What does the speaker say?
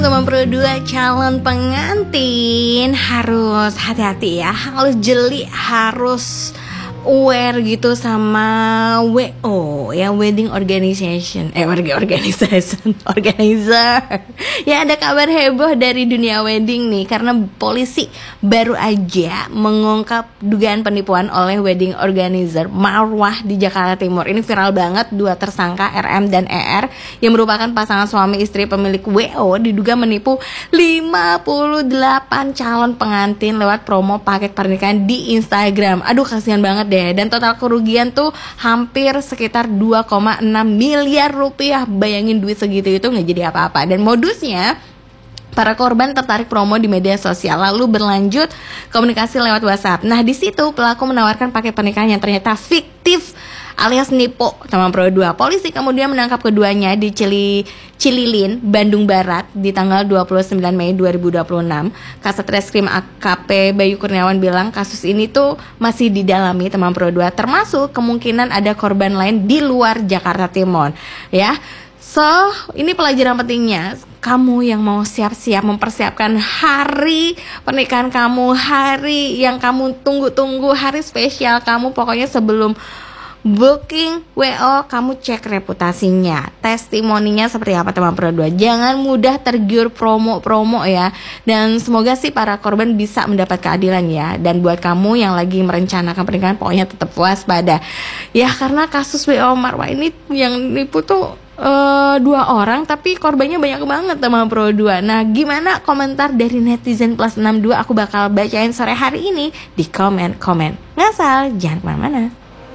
Teman Pro 2 calon pengantin harus hati-hati ya, harus jeli, harus aware gitu sama WO ya, wedding organization, organizer. Ya, ada kabar heboh dari dunia wedding nih, karena polisi baru aja mengungkap dugaan penipuan oleh wedding organizer Marwah di Jakarta Timur. Ini viral banget, dua tersangka RM dan ER yang merupakan pasangan suami istri pemilik WO diduga menipu 58 calon pengantin lewat promo paket pernikahan di Instagram. Aduh, kasihan banget deh. Dan total kerugian tuh hampir sekitar 2,6 miliar rupiah. Bayangin duit segitu itu nggak jadi apa-apa. Dan modusnya, para korban tertarik promo di media sosial lalu berlanjut komunikasi lewat WhatsApp. Nah, di situ pelaku menawarkan paket pernikahan yang ternyata fiktif alias nipu, teman Pro 2. Polisi kemudian menangkap keduanya di Cililin, Bandung Barat di tanggal 29 Mei 2026. Kasat Reskrim AKP Bayu Kurniawan bilang kasus ini tuh masih didalami, teman Pro 2, termasuk kemungkinan ada korban lain di luar Jakarta Timur ya. So, ini pelajaran pentingnya. Kamu yang mau siap-siap mempersiapkan hari pernikahan kamu, hari yang kamu tunggu-tunggu, hari spesial kamu, pokoknya sebelum booking WO, kamu cek reputasinya, testimoninya seperti apa, teman Pro 2. Jangan mudah tergiur promo-promo ya. Dan semoga sih para korban bisa mendapat keadilan ya. Dan buat kamu yang lagi merencanakan pernikahan, pokoknya tetap waspada ya, karena kasus WO Marwah ini yang nipu tuh 2 orang, tapi korbannya banyak banget, teman Pro 2. Nah, gimana komentar dari netizen plus 62? Aku bakal bacain sore hari ini di komen-komen. Ngasal, jangan kemana-mana.